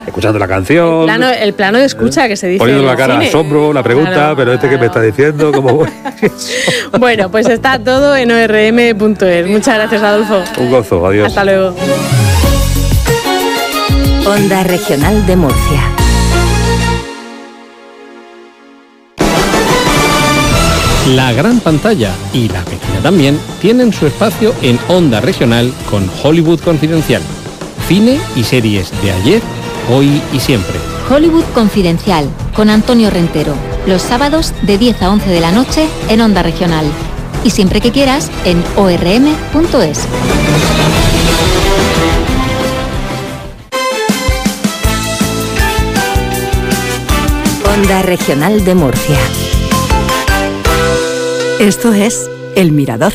escuchando la canción. El plano de escucha que se dice. Poniendo la cara de asombro, la pregunta, claro, pero ¿qué me está diciendo? ¿Cómo voy? Bueno, pues está todo en orm.es. Muchas gracias, Adolfo. Un gozo, adiós. Hasta luego. Onda Regional de Murcia. La gran pantalla y la pequeña también tienen su espacio en Onda Regional con Hollywood Confidencial. Cine y series de ayer, hoy y siempre. Hollywood Confidencial con Antonio Rentero. Los sábados de 10 a 11 de la noche en Onda Regional. Y siempre que quieras en orm.es. Onda Regional de Murcia. Esto es El Mirador.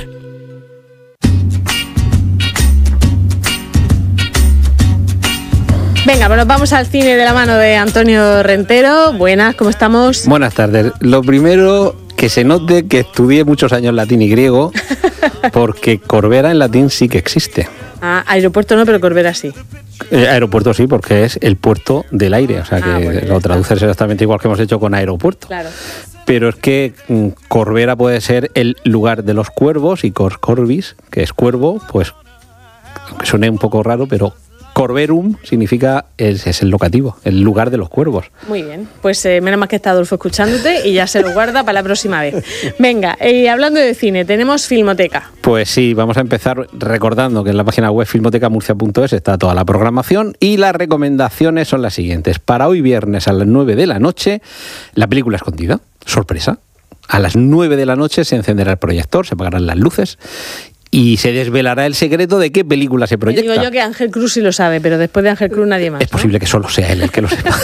Venga, bueno, vamos al cine de la mano de Antonio Rentero. Buenas, ¿cómo estamos? Buenas tardes. Lo primero, que se note que estudié muchos años latín y griego, porque Corbera en latín sí que existe. Ah, aeropuerto no, pero Corbera sí. Aeropuerto sí, porque es el puerto del aire, o sea que bueno, lo traduces exactamente igual que hemos hecho con aeropuerto. Claro. Pero es que Corbera puede ser el lugar de los cuervos y Corbis, que es cuervo, pues aunque suene un poco raro, pero Corverum significa, es el locativo, el lugar de los cuervos. Muy bien, pues menos mal que está Adolfo escuchándote y ya se lo guarda para la próxima vez. Venga, hablando de cine, tenemos Filmoteca. Pues sí, vamos a empezar recordando que en la página web filmotecamurcia.es está toda la programación y las recomendaciones son las siguientes. Para hoy viernes a las 9 de la noche, La película escondida, sorpresa. A las 9 de la noche se encenderá el proyector, se apagarán las luces y se desvelará el secreto de qué película se proyecta. Digo yo que Ángel Cruz sí lo sabe, pero después de Ángel Cruz nadie más. Es posible que solo sea él el que lo sepa.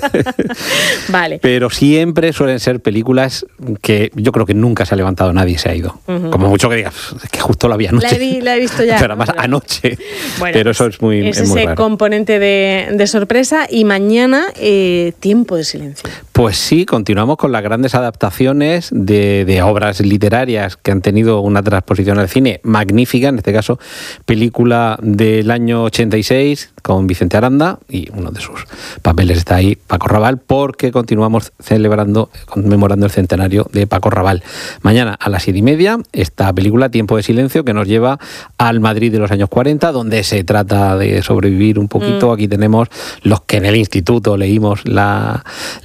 Vale. Pero siempre suelen ser películas que yo creo que nunca se ha levantado nadie y se ha ido. Uh-huh. Como mucho que digas, es que justo la vi anoche. La he visto ya. Pero además anoche. Bueno, pero eso es muy es muy ese raro. Componente de sorpresa. Y mañana, Tiempo de silencio. Pues sí, continuamos con las grandes adaptaciones de obras literarias que han tenido una transposición al cine magnífica, en este caso, película del año 86 con Vicente Aranda, y uno de sus papeles está ahí, Paco Raval, porque continuamos conmemorando el centenario de Paco Raval. Mañana a las 7:30, esta película Tiempo de silencio, que nos lleva al Madrid de los años 40, donde se trata de sobrevivir un poquito. Aquí tenemos los que en el instituto leímos la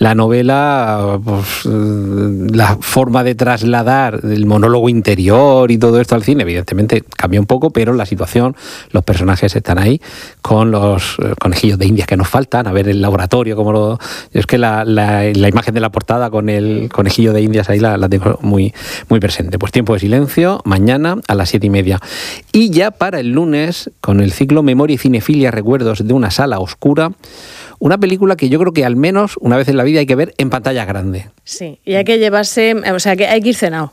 novela, pues, la forma de trasladar el monólogo interior y todo esto al cine, evidentemente cambia un poco, pero la situación, los personajes están ahí, con los conejillos de Indias que nos faltan, a ver el laboratorio, es que la imagen de la portada con el conejillo de Indias ahí la tengo muy, muy presente. Pues Tiempo de silencio, mañana a las 7:30. Y ya para el lunes, con el ciclo Memoria y Cinefilia, recuerdos de una sala oscura, una película que yo creo que al menos una vez en la vida hay que ver en pantalla grande. Sí, y hay que llevarse, o sea, que hay que ir cenado.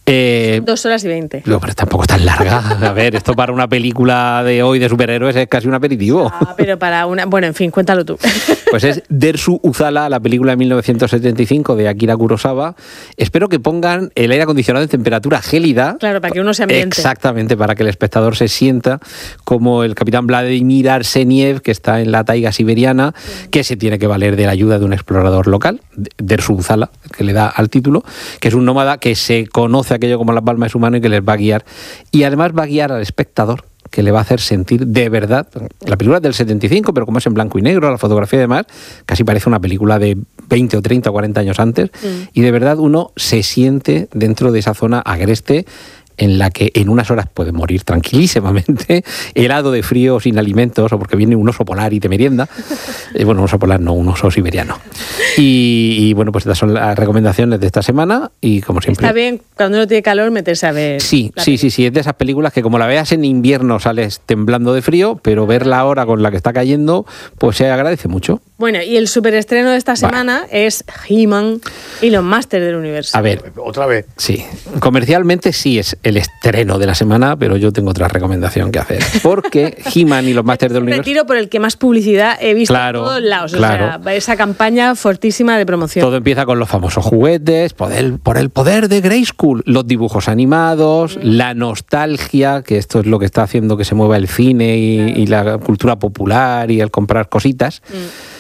2 horas y 20. No, pero tampoco es tan larga. A ver, esto para una película de hoy de superhéroes es casi un aperitivo. Ah, pero para una... Bueno, en fin, cuéntalo tú. Pues es Dersu Uzala, la película de 1975 de Akira Kurosawa. Espero que pongan el aire acondicionado en temperatura gélida. Claro, para que uno se ambiente. Exactamente, para que el espectador se sienta como el capitán Vladimir Arseniev, que está en la taiga siberiana, que se tiene que valer de la ayuda de un explorador local, Dersu Uzala, que le da al título, que es un nómada que se conoce aquello como la palma de su mano y que les va a guiar. Y además va a guiar al espectador, que le va a hacer sentir de verdad. La película es del 75, pero como es en blanco y negro, la fotografía y demás, casi parece una película de 20 o 30 o 40 años antes, y de verdad uno se siente dentro de esa zona agreste en la que en unas horas puede morir tranquilísimamente, helado de frío, sin alimentos, o porque viene un oso polar y te merienda. Bueno, un oso polar no, un oso siberiano. Y bueno, pues estas son las recomendaciones de esta semana, y como siempre... Está bien, cuando uno tiene calor, meterse a ver... Sí, es de esas películas que como la veas en invierno sales temblando de frío, pero verla ahora con la que está cayendo, pues se agradece mucho. Bueno, y el superestreno de esta semana es He-Man y los Masters del Universo. A ver, otra vez. Sí, comercialmente sí es el estreno de la semana, pero yo tengo otra recomendación que hacer. Porque He-Man y los Masters del Universo... Retiro por el que más publicidad he visto en todos lados. Claro. O sea, esa campaña fortísima de promoción. Todo empieza con los famosos juguetes, por el poder de Grayskull, los dibujos animados, la nostalgia, que esto es lo que está haciendo que se mueva el cine y la cultura popular y el comprar cositas.